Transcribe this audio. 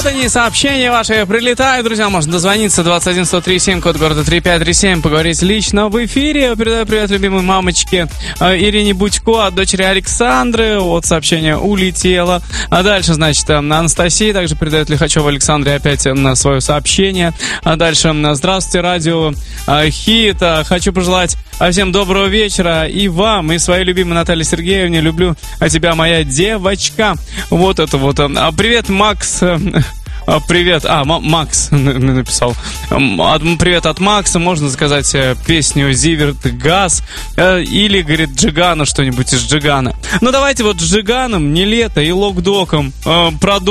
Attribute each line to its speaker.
Speaker 1: они, сообщения ваши прилетают, друзья. Можно дозвониться 21 103 код города 3537, поговорить лично в эфире. Я передаю привет любимой мамочке Ирине Будько от дочери Александры. Вот сообщение улетело. А дальше, значит, Анастасия также передает Лихачеву Александре опять на свое сообщение. А дальше, здравствуйте, радио Хит. Хочу пожелать всем доброго вечера и вам, и своей любимой Наталье Сергеевне. Люблю тебя, моя девочка. Вот это вот. Привет, Макс. Привет. Макс написал. Привет от Макса. Можно заказать песню «Зиверт Газ» или, говорит, Джигана, что-нибудь из Джигана. Ну, давайте вот с Джиганом, не лето и Локдоком продолжим.